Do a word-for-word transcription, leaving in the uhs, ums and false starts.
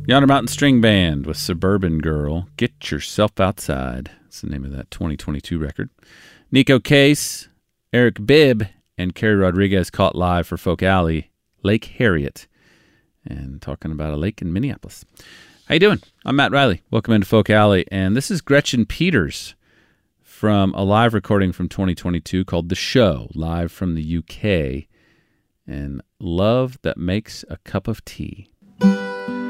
Yonder Mountain String Band with Suburban Girl. Get Yourself Outside. That's the name of that twenty twenty-two record. Nico Case, Eric Bibb, and Kerry Rodriguez caught live for Folk Alley, Lake Harriet. And talking about a lake in Minneapolis. How you doing? I'm Matt Riley. Welcome into Folk Alley. And this is Gretchen Peters from a live recording from twenty twenty-two called The Show, live from the U K. And Love That Makes a Cup of Tea.